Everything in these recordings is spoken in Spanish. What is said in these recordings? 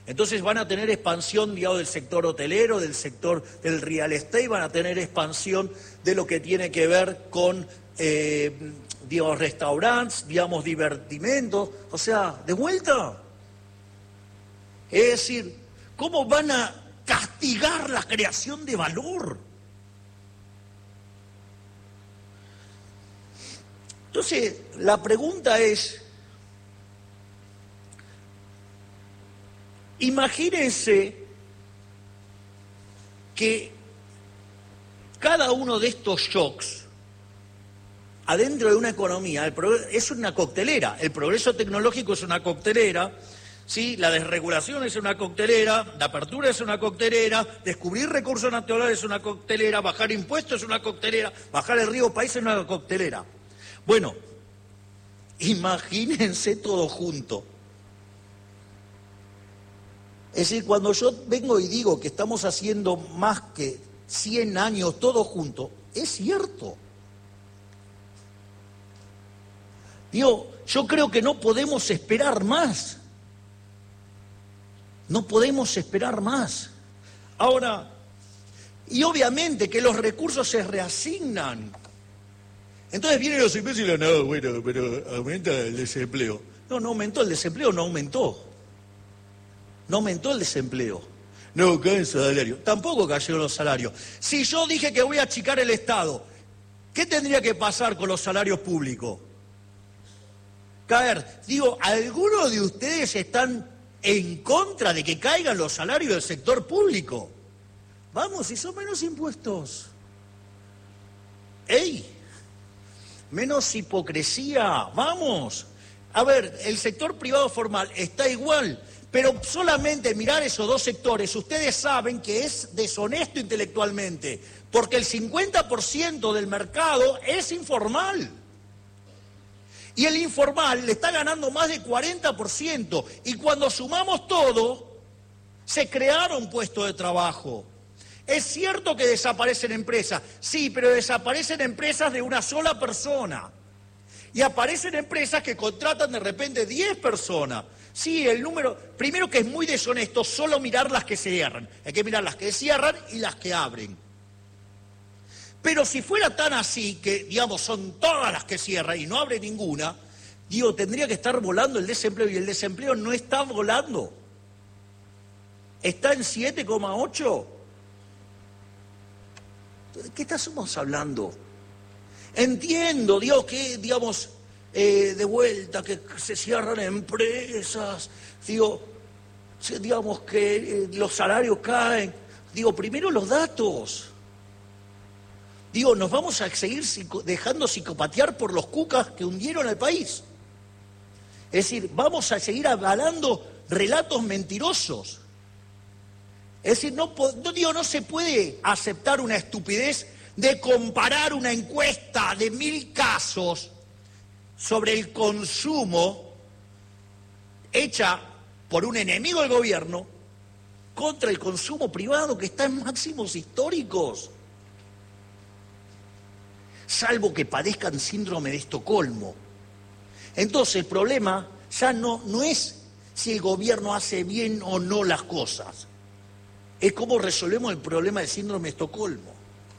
Entonces van a tener expansión, digamos, del sector hotelero, del sector del real estate, van a tener expansión de lo que tiene que ver con, digamos, restaurantes, digamos, divertimentos, o sea, de vuelta. Es decir, ¿cómo van a castigar la creación de valor? Entonces, la pregunta es, imagínense que cada uno de estos shocks, adentro de una economía, es una coctelera. El progreso tecnológico es una coctelera, ¿sí? La desregulación es una coctelera, la apertura es una coctelera, descubrir recursos naturales es una coctelera, bajar impuestos es una coctelera, bajar el riesgo país es una coctelera. Bueno, imagínense todo junto. Es decir, cuando yo vengo y digo que estamos haciendo más que 100 años todos juntos, es cierto. Digo, yo creo que no podemos esperar más. No podemos esperar más. Ahora, y obviamente que los recursos se reasignan. Entonces vienen los imbéciles, no, bueno, pero aumenta el desempleo. No, no aumentó el desempleo, no aumentó. No aumentó el desempleo. No cae el salario. Tampoco cayeron los salarios. Si yo dije que voy a achicar el Estado, ¿qué tendría que pasar con los salarios públicos? Caer. Digo, ¿algunos de ustedes están en contra de que caigan los salarios del sector público? Vamos, si son menos impuestos. ¡Ey! Menos hipocresía, vamos. A ver, el sector privado formal está igual, pero solamente mirar esos dos sectores, ustedes saben que es deshonesto intelectualmente, porque el 50% del mercado es informal. Y el informal le está ganando más del 40%, y cuando sumamos todo, se crearon puestos de trabajo. Es cierto que desaparecen empresas, sí, pero desaparecen empresas de una sola persona. Y aparecen empresas que contratan de repente 10 personas. Sí, el número, primero que es muy deshonesto solo mirar las que cierran. Hay que mirar las que cierran y las que abren. Pero si fuera tan así, que digamos son todas las que cierran y no abre ninguna, digo, tendría que estar volando el desempleo, y el desempleo no está volando. Está en 7,8. ¿De qué estamos hablando? Entiendo, Dios, que, digamos, de vuelta, que se cierran empresas, digo, digamos que los salarios caen. Digo, primero los datos. Digo, nos vamos a seguir dejando psicopatear por los cucas que hundieron al país. Es decir, vamos a seguir avalando relatos mentirosos. Es decir, no se puede aceptar una estupidez de comparar una encuesta de 1000 casos sobre el consumo hecha por un enemigo del gobierno contra el consumo privado que está en máximos históricos. Salvo que padezcan síndrome de Estocolmo. Entonces el problema ya no es si el gobierno hace bien o no las cosas. Es cómo resolvemos el problema del síndrome de Estocolmo.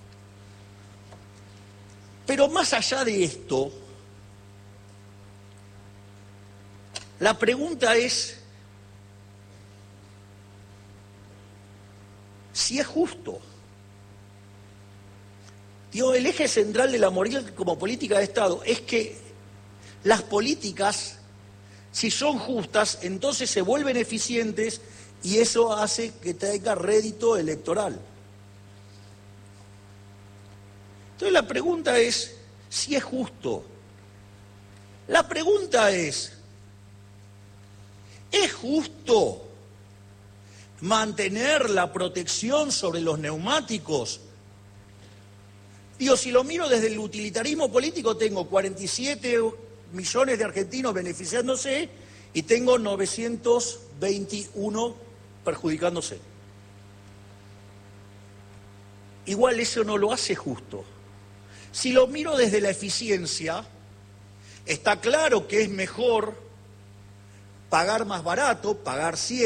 Pero más allá de esto, la pregunta es si es justo. Digo, el eje central de la moral como política de Estado es que las políticas, si son justas, entonces se vuelven eficientes y eso hace que tenga rédito electoral. Entonces la pregunta es si es justo. La pregunta ¿es justo mantener la protección sobre los neumáticos? Digo, si lo miro desde el utilitarismo político, tengo 47 millones de argentinos beneficiándose y tengo 921 perjudicándose. Igual eso no lo hace justo. Si lo miro desde la eficiencia, está claro que es mejor pagar más barato, pagar 100,